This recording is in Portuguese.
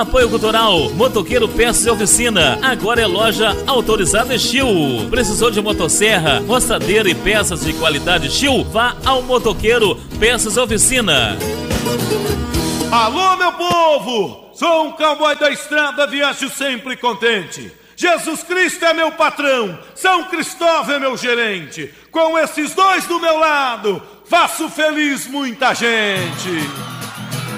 Apoio Cultural, Motoqueiro Peças e Oficina. Agora é loja autorizada Steel. Precisou de motosserra, roçadeira e peças de qualidade Steel? Vá ao Motoqueiro Peças e Oficina. Alô, meu povo! Sou um cowboy da estrada, viajo sempre contente. Jesus Cristo é meu patrão, São Cristóvão é meu gerente. Com esses dois do meu lado, faço feliz muita gente.